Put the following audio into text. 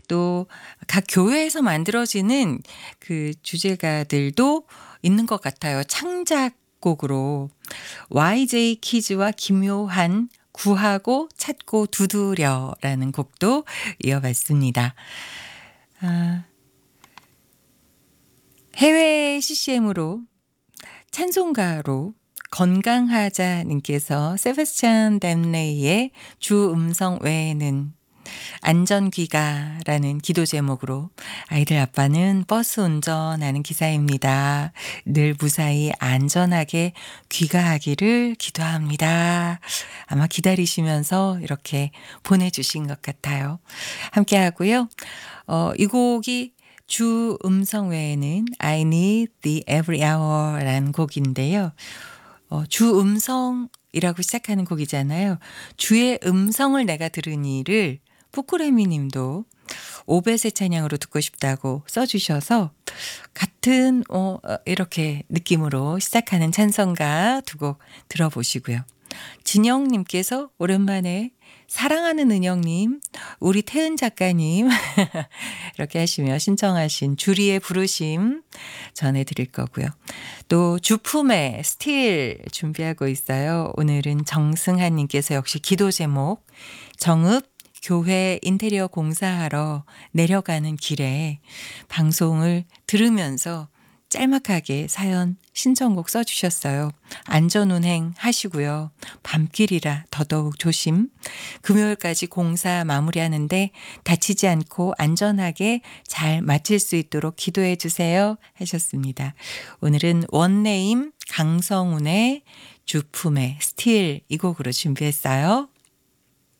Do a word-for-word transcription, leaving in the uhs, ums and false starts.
또 각 교회에서 만들어지는 그 주제가들도 있는 것 같아요. 창작곡으로 와이제이 키즈와 김요한 구하고 찾고 두드려라는 곡도 이어봤습니다. 아, 해외 씨씨엠으로 찬송가로 건강하자님께서 세바스찬 댐레이의 주 음성 외에는 안전귀가라는 기도 제목으로 아이들 아빠는 버스 운전하는 기사입니다. 늘 무사히 안전하게 귀가하기를 기도합니다. 아마 기다리시면서 이렇게 보내주신 것 같아요. 함께 하고요. 어, 이 곡이 주 음성 외에는 I need the every hour 라는 곡인데요. 어, 주 음성이라고 시작하는 곡이잖아요. 주의 음성을 내가 들으니를 푸꾸레미 님도 오벳의 찬양으로 듣고 싶다고 써주셔서 같은 어, 이렇게 느낌으로 시작하는 찬송가 두 곡 들어보시고요. 진영님께서 오랜만에 사랑하는 은영님, 우리 태은 작가님 이렇게 하시며 신청하신 주리의 부르심 전해드릴 거고요. 또 주품의 스틸 준비하고 있어요. 오늘은 정승한님께서 역시 기도 제목 정읍 교회 인테리어 공사하러 내려가는 길에 방송을 들으면서 짤막하게 사연 신청곡 써주셨어요. 안전운행 하시고요. 밤길이라 더더욱 조심. 금요일까지 공사 마무리하는데 다치지 않고 안전하게 잘 마칠 수 있도록 기도해 주세요 하셨습니다. 오늘은 원네임 강성운의 주품의 스틸 이 곡으로 준비했어요.